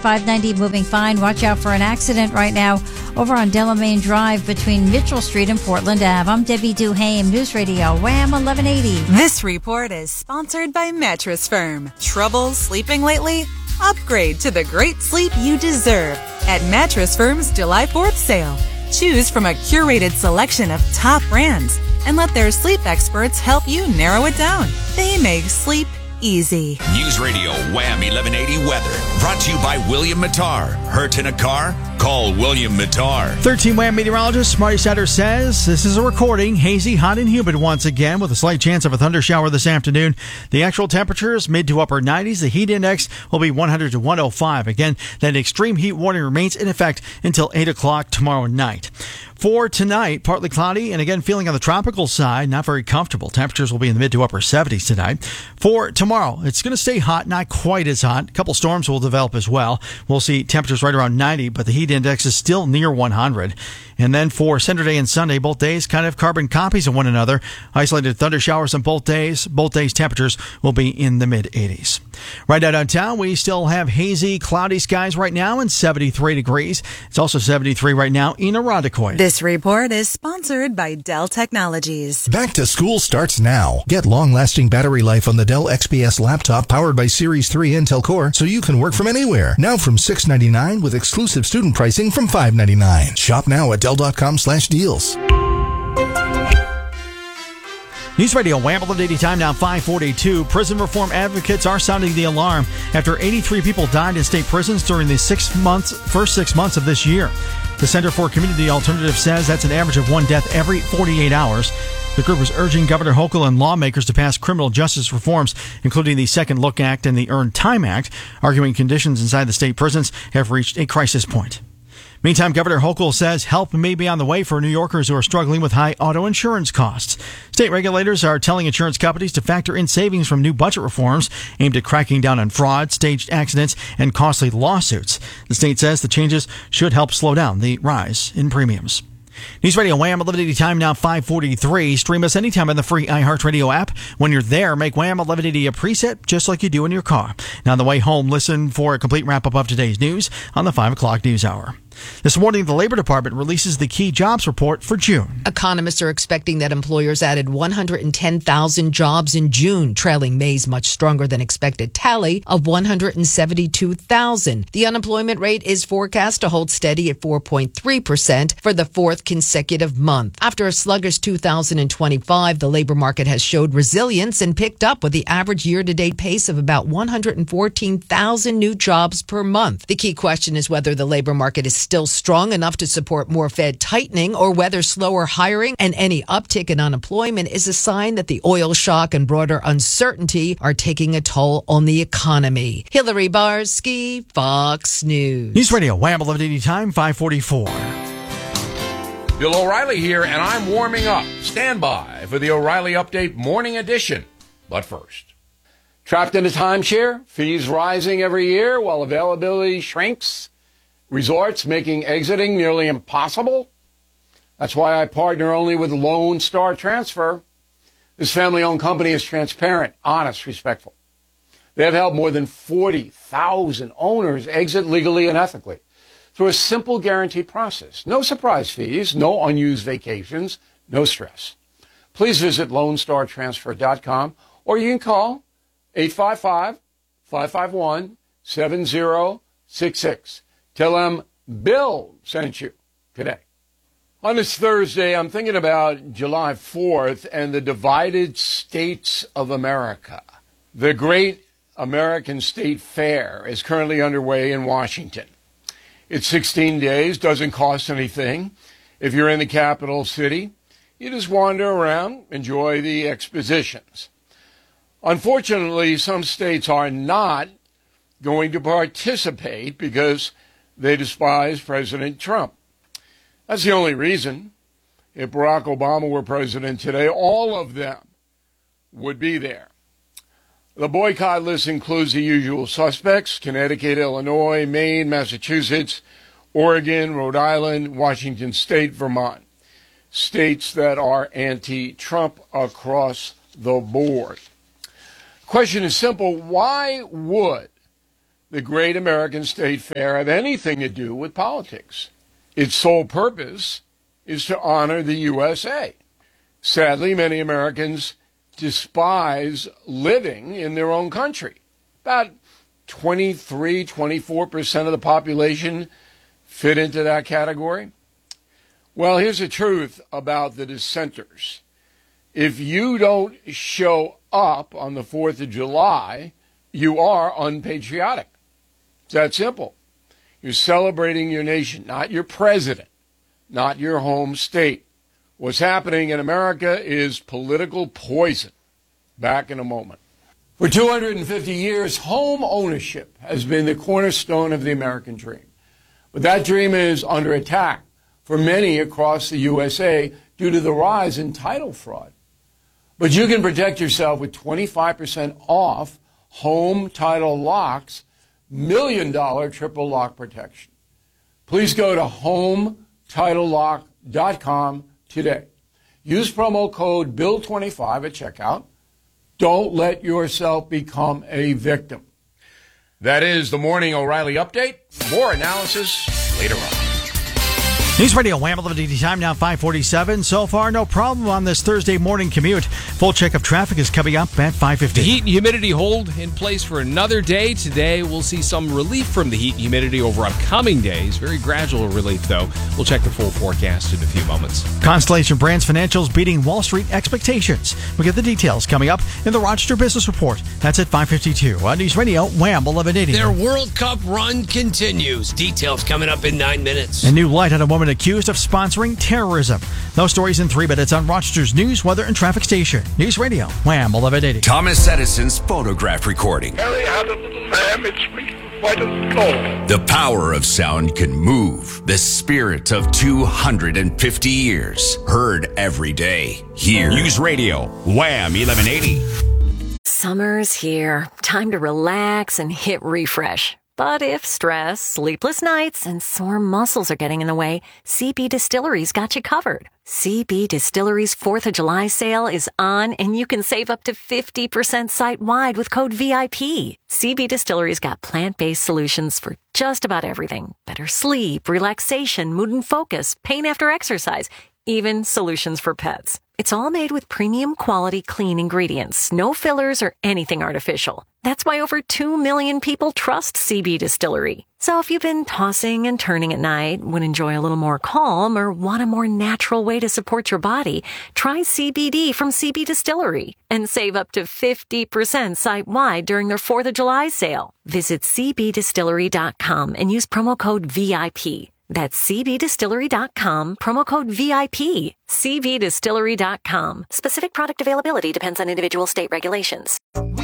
590 moving fine. Watch out for an accident right now over on Delamain Drive between Mitchell Street and Portland Ave. I'm Debbie Duhame, News Radio, Wham 1180. This report is sponsored by Mattress Firm. Trouble sleeping lately? Upgrade to the great sleep you deserve at Mattress Firm's July 4th sale. Choose from a curated selection of top brands and let their sleep experts help you narrow it down. They make sleep easy. News Radio Wham 1180 weather brought to you by William Mattar. Hurt in a car? Call William Mattar. 13 Wham meteorologist Marty Satter says this is a recording. Hazy, hot, and humid once again with a slight chance of a thunder shower this afternoon. The actual temperatures mid to upper 90s. The heat index will be 100 to 105. Again, that extreme heat warning remains in effect until 8 o'clock tomorrow night. For tonight, partly cloudy and again feeling on the tropical side, not very comfortable. Temperatures will be in the mid to upper 70s tonight. For tomorrow, it's going to stay hot, not quite as hot. A couple storms will develop as well. We'll see temperatures right around 90, but the heat index is still near 100. And then for Saturday and Sunday, both days kind of carbon copies of one another. Isolated thunder showers on both days. Both days temperatures will be in the mid 80s. Right now downtown, we still have hazy, cloudy skies right now and 73 degrees. It's also 73 right now in Irondequoit. This report is sponsored by Dell Technologies. Back to school starts now. Get long-lasting battery life on the Dell XPS laptop powered by Series 3 Intel Core so you can work from anywhere. Now from $699 with exclusive student pricing from $599. Shop now at Dell.com/deals. News Radio Wham 1180 time now 5:42. Prison reform advocates are sounding the alarm after 83 people died in state prisons during the first 6 months of this year. The Center for Community Alternatives says that's an average of one death every 48 hours. The group is urging Governor Hochul and lawmakers to pass criminal justice reforms, including the Second Look Act and the Earned Time Act, arguing conditions inside the state prisons have reached a crisis point. Meantime, Governor Hochul says help may be on the way for New Yorkers who are struggling with high auto insurance costs. State regulators are telling insurance companies to factor in savings from new budget reforms aimed at cracking down on fraud, staged accidents, and costly lawsuits. The state says the changes should help slow down the rise in premiums. News Radio Wham 1180 time now 5:43. Stream us anytime on the free iHeartRadio app. When you're there, make Wham 1180 a preset just like you do in your car. Now on the way home, listen for a complete wrap-up of today's news on the 5 o'clock news hour. This morning, the Labor Department releases the key jobs report for June. Economists are expecting that employers added 110,000 jobs in June, trailing May's much stronger than expected tally of 172,000. The unemployment rate is forecast to hold steady at 4.3% for the fourth consecutive month. After a sluggish 2025, the labor market has showed resilience and picked up with the average year-to-date pace of about 114,000 new jobs per month. The key question is whether the labor market is still strong enough to support more Fed tightening or whether slower hiring and any uptick in unemployment is a sign that the oil shock and broader uncertainty are taking a toll on the economy. Hillary Barsky, Fox News. News Radio Wham 1180 time 5:44. Bill O'Reilly here, and I'm warming up. Stand by for the O'Reilly Update Morning Edition. But first, trapped in a timeshare, fees rising every year while availability shrinks, resorts making exiting nearly impossible. That's why I partner only with Lone Star Transfer. This family-owned company is transparent, honest, respectful. They have helped more than 40,000 owners exit legally and ethically through a simple guaranteed process. No surprise fees, no unused vacations, no stress. Please visit LoneStarTransfer.com or you can call 855-551-7066. Tell them Bill sent you today. On this Thursday, I'm thinking about July 4th and the divided states of America. The Great American State Fair is currently underway in Washington. It's 16 days, doesn't cost anything. If you're in the capital city, you just wander around, enjoy the expositions. Unfortunately, some states are not going to participate because they despise President Trump. That's the only reason. If Barack Obama were president today, all of them would be there. The boycott list includes the usual suspects: Connecticut, Illinois, Maine, Massachusetts, Oregon, Rhode Island, Washington State, Vermont. States that are anti-Trump across the board. The question is simple. Why would the Great American State Fair have anything to do with politics. Its sole purpose is to honor the USA. Sadly, many Americans despise living in their own country. About 24% of the population fit into that category. Well, here's the truth about the dissenters. If you don't show up on the 4th of July, you are unpatriotic. It's that simple. You're celebrating your nation, not your president, not your home state. What's happening in America is political poison. Back in a moment. For 250 years, home ownership has been the cornerstone of the American dream. But that dream is under attack for many across the USA due to the rise in title fraud. But you can protect yourself with 25% off home title locks, $1 million triple lock protection. Please go to HomeTitleLock.com today. Use promo code BILL25 at checkout. Don't let yourself become a victim. That is the Morning O'Reilly Update. More analysis later on. News Radio Wham! 1180 time now 5:47. So far, no problem on this Thursday morning commute. Full check of traffic is coming up at 5:50. The heat and humidity hold in place for another day. Today, we'll see some relief from the heat and humidity over upcoming days. Very gradual relief, though. We'll check the full forecast in a few moments. Constellation Brands financials beating Wall Street expectations. We'll get the details coming up in the Rochester Business Report. That's at 5:52 on News Radio Wham! 1180. Their World Cup run continues. Details coming up in 9 minutes. A new light on a woman accused of sponsoring terrorism. Those stories in 3 minutes on Rochester's news, weather, and traffic station. News Radio Wham! 1180. Thomas Edison's phonograph recording. Harry had a little lamb, its fleece was white as snow. The power of sound can move the spirit of 250 years. Heard every day. Here. News Radio Wham! 1180. Summer's here. Time to relax and hit refresh. But if stress, sleepless nights, and sore muscles are getting in the way, CB Distillery's got you covered. CB Distillery's 4th of July sale is on, and you can save up to 50% site-wide with code VIP. CB Distillery's got plant-based solutions for just about everything. Better sleep, relaxation, mood and focus, pain after exercise, even solutions for pets. It's all made with premium quality clean ingredients, no fillers or anything artificial. That's why over 2 million people trust CB Distillery. So if you've been tossing and turning at night, would enjoy a little more calm, or want a more natural way to support your body, try CBD from CB Distillery and save up to 50% site-wide during their 4th of July sale. Visit cbdistillery.com and use promo code VIP. That's cbdistillery.com, promo code VIP. cbdistillery.com. Specific product availability depends on individual state regulations.